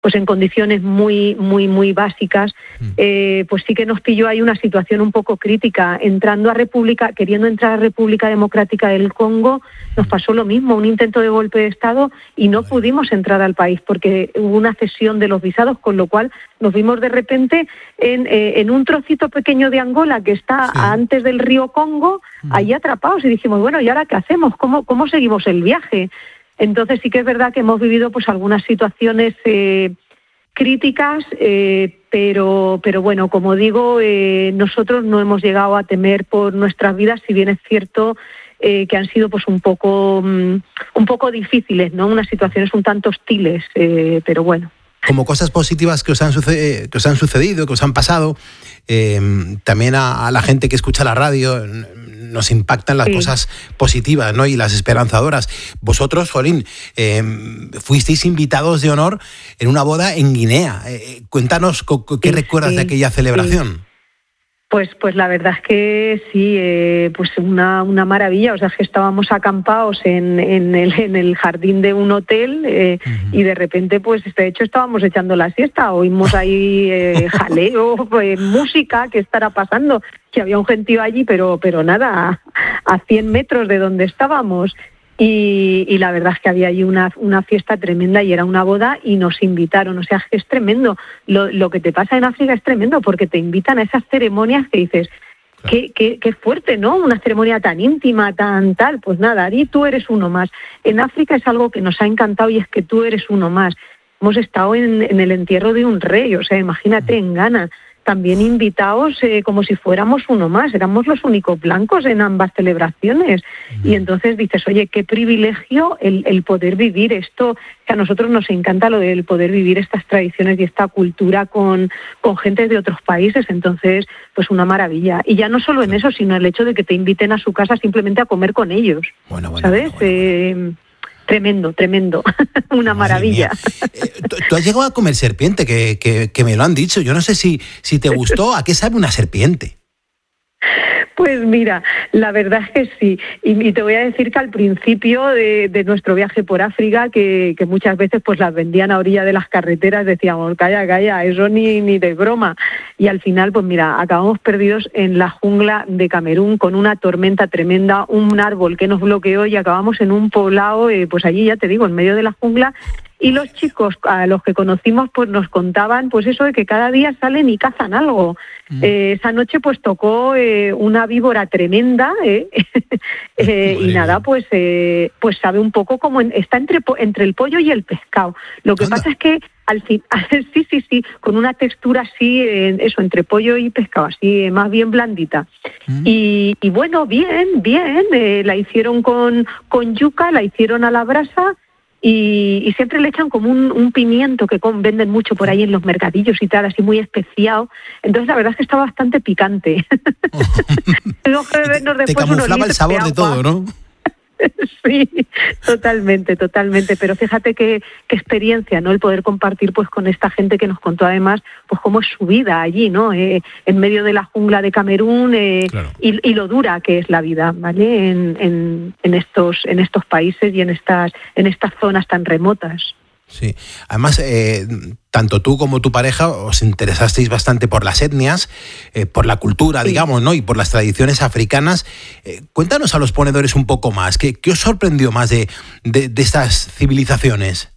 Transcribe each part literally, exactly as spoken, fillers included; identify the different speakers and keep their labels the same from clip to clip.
Speaker 1: pues en condiciones muy, muy, muy básicas, eh, pues sí que nos pilló ahí una situación un poco crítica. Entrando a República, queriendo entrar a República Democrática del Congo, nos pasó lo mismo, un intento de golpe de Estado y no pudimos entrar al país porque hubo una cesión de los visados, con lo cual nos vimos de repente en, eh, en un trocito pequeño de Angola que está sí. antes del río Congo, ahí atrapados, y dijimos, bueno, ¿y ahora qué hacemos? ¿Cómo, cómo seguimos el viaje? Entonces sí que es verdad que hemos vivido pues algunas situaciones eh, críticas, eh, pero pero bueno, como digo, eh, nosotros no hemos llegado a temer por nuestras vidas, si bien es cierto eh, que han sido pues un poco um, un poco difíciles, ¿no? Unas situaciones un tanto hostiles, eh, pero bueno.
Speaker 2: Como cosas positivas que os han, suced- que os han sucedido, que os han pasado, eh, también a, a la gente que escucha la radio nos impactan las sí. cosas positivas, ¿no? Y las esperanzadoras. Vosotros, Jolín, eh, fuisteis invitados de honor en una boda en Guinea. Eh, cuéntanos qué sí, recuerdas sí, de aquella celebración.
Speaker 1: Sí. Pues, pues la verdad es que sí, eh, pues una, una maravilla. O sea, que estábamos acampados en, en, el, en el jardín de un hotel eh, uh-huh. y de repente, pues de hecho estábamos echando la siesta. Oímos ahí eh, jaleo, pues, música, ¿qué estará pasando? Que había un gentío allí, pero, pero nada, a, a cien metros de donde estábamos. Y, y la verdad es que había allí una, una fiesta tremenda y era una boda y nos invitaron. O sea, es tremendo. Lo, lo que te pasa en África es tremendo porque te invitan a esas ceremonias que dices, claro. qué, qué, qué fuerte, ¿no? Una ceremonia tan íntima, tan tal. Pues nada, Ari, tú eres uno más. En África es algo que nos ha encantado y es que tú eres uno más. Hemos estado en, en el entierro de un rey, o sea, imagínate, en Ghana. También invitados eh, como si fuéramos uno más, éramos los únicos blancos en ambas celebraciones. Uh-huh. Y entonces dices, oye, qué privilegio el, el poder vivir esto, que a nosotros nos encanta lo del poder vivir estas tradiciones y esta cultura con, con gente de otros países, entonces, pues una maravilla. Y ya no solo en eso, sino el hecho de que te inviten a su casa simplemente a comer con ellos,
Speaker 2: bueno, bueno,
Speaker 1: ¿sabes?
Speaker 2: Bueno, bueno,
Speaker 1: eh,
Speaker 2: bueno.
Speaker 1: Tremendo, tremendo. Una
Speaker 2: Madre
Speaker 1: maravilla.
Speaker 2: Eh, ¿tú, tú has llegado a comer serpiente, que, que, que me lo han dicho. Yo no sé si, si te gustó. ¿A qué sabe una serpiente?
Speaker 1: Pues mira, la verdad es que sí. Y, y te voy a decir que al principio de, de nuestro viaje por África, que, que muchas veces pues las vendían a orilla de las carreteras, decíamos, calla, calla, eso ni, ni de broma. Y al final, pues mira, acabamos perdidos en la jungla de Camerún con una tormenta tremenda, un árbol que nos bloqueó y acabamos en un poblado, eh, pues allí ya te digo, en medio de la jungla. Y los chicos a los que conocimos pues nos contaban pues eso de que cada día salen y cazan algo. Mm. Eh, esa noche pues tocó eh, una víbora tremenda eh, eh, y nada, pues eh, pues sabe un poco como en, está entre, entre el pollo y el pescado. Lo que Anda. pasa es que al fin, sí, sí, sí, con una textura así, eh, eso, entre pollo y pescado, así eh, más bien blandita. Mm. Y, y bueno, bien, bien, eh, la hicieron con, con yuca, la hicieron a la brasa. Y, y siempre le echan como un, un pimiento que con, venden mucho por ahí en los mercadillos y tal, así muy especiado. Entonces la verdad es que está bastante picante. Tengo que bebernos
Speaker 2: te, te camuflaba el sabor de, de todo, ¿no?
Speaker 1: Sí, totalmente, totalmente. Pero fíjate qué, qué experiencia, ¿no? El poder compartir pues con esta gente que nos contó además pues cómo es su vida allí, ¿no? Eh, en medio de la jungla de Camerún eh, claro. y, y lo dura que es la vida, ¿vale? En, en, en estos en estos países y en estas en estas zonas tan remotas.
Speaker 2: Sí, además, eh, tanto tú como tu pareja os interesasteis bastante por las etnias, eh, por la cultura, sí. digamos, ¿no? Y por las tradiciones africanas. Eh, cuéntanos a los ponedores un poco más. ¿Qué, qué os sorprendió más de, de, de estas civilizaciones?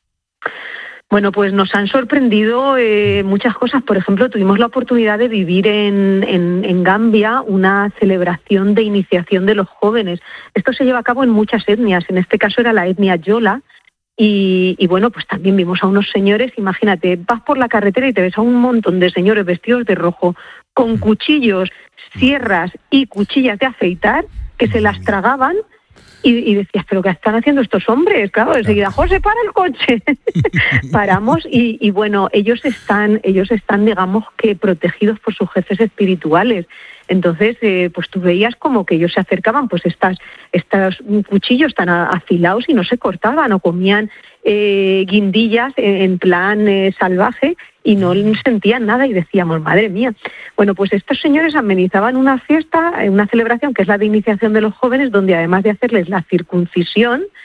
Speaker 1: Bueno, pues nos han sorprendido eh, muchas cosas. Por ejemplo, tuvimos la oportunidad de vivir en, en, en Gambia una celebración de iniciación de los jóvenes. Esto se lleva a cabo en muchas etnias. En este caso era la etnia Yola. Y, y bueno, pues también vimos a unos señores, imagínate, vas por la carretera y te ves a un montón de señores vestidos de rojo, con cuchillos, sierras y cuchillas de afeitar, que se las tragaban, y, y decías, ¿pero qué están haciendo estos hombres? Claro, enseguida, José, para el coche. Paramos y, y bueno, ellos están, ellos están, digamos que protegidos por sus jefes espirituales. Entonces, eh, pues tú veías como que ellos se acercaban, pues estas, estos cuchillos tan afilados y no se cortaban, o comían eh, guindillas en plan eh, salvaje y no sentían nada y decíamos, madre mía. Bueno, pues estos señores amenizaban una fiesta, una celebración que es la de iniciación de los jóvenes, donde además de hacerles la circuncisión,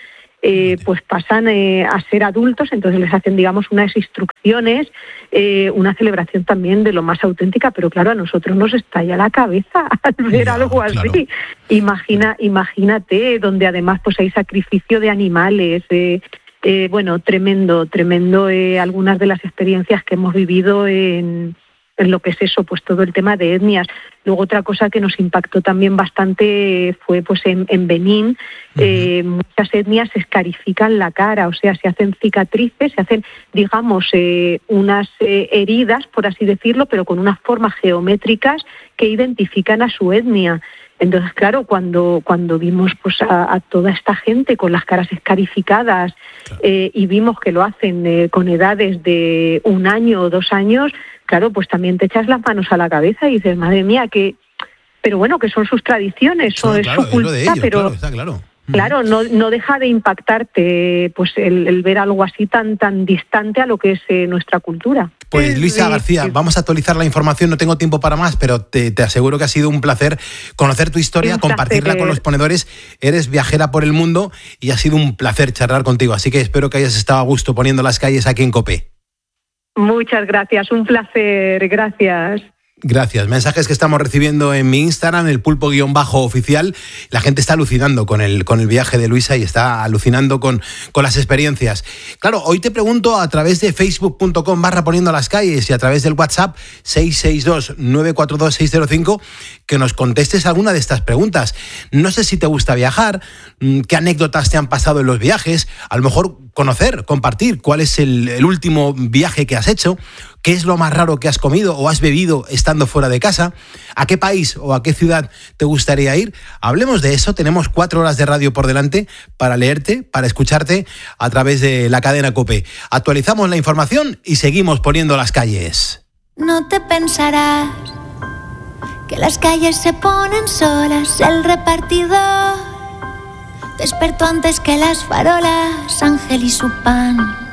Speaker 1: eh, pues pasan eh, a ser adultos, entonces les hacen, digamos, unas instrucciones, eh, una celebración también de lo más auténtica, pero claro, a nosotros nos estalla la cabeza al ver ya, algo así. Claro. Imagina, imagínate, donde además pues hay sacrificio de animales, eh, eh, bueno, tremendo, tremendo eh, algunas de las experiencias que hemos vivido en... en lo que es eso, pues todo el tema de etnias. Luego otra cosa que nos impactó también bastante fue pues en, en Benín, uh-huh. eh, muchas etnias escarifican la cara, o sea, se hacen cicatrices, se hacen, digamos, eh, unas eh, heridas, por así decirlo, pero con unas formas geométricas que identifican a su etnia. Entonces, claro, cuando cuando vimos pues a, a toda esta gente con las caras escarificadas eh, y vimos que lo hacen eh, con edades de un año o dos años, claro, pues también te echas las manos a la cabeza y dices, madre mía, que, pero bueno, que son sus tradiciones, son,
Speaker 2: claro,
Speaker 1: es su cultura,
Speaker 2: es lo de ellos,
Speaker 1: pero
Speaker 2: claro, está claro.
Speaker 1: Claro, no, no deja de impactarte pues el, el ver algo así tan tan distante a lo que es eh, nuestra cultura.
Speaker 2: Pues Luisa
Speaker 1: sí,
Speaker 2: García, sí. Vamos a actualizar la información, no tengo tiempo para más, pero te, te aseguro que ha sido un placer conocer tu historia, compartirla placer. con los ponedores. Eres viajera por el mundo y ha sido un placer charlar contigo, así que espero que hayas estado a gusto poniendo las calles aquí en COPE.
Speaker 1: Muchas gracias, un placer, gracias.
Speaker 2: Gracias. Mensajes que estamos recibiendo en mi Instagram, el pulpo-oficial. La gente está alucinando con el, con el viaje de Luisa y está alucinando con, con las experiencias. Claro, hoy te pregunto a través de facebook punto com barra poniendo las calles y a través del WhatsApp seis seis dos nueve cuatro dos seis cero cinco que nos contestes alguna de estas preguntas. No sé si te gusta viajar, qué anécdotas te han pasado en los viajes, a lo mejor conocer, compartir cuál es el, el último viaje que has hecho, qué es lo más raro que has comido o has bebido estando fuera de casa, a qué país o a qué ciudad te gustaría ir. Hablemos de eso, tenemos cuatro horas de radio por delante para leerte, para escucharte a través de la cadena COPE. Actualizamos la información y seguimos poniendo las calles.
Speaker 3: No te pensarás que las calles se ponen solas, el repartidor despertó antes que las farolas, Ángel y su pan.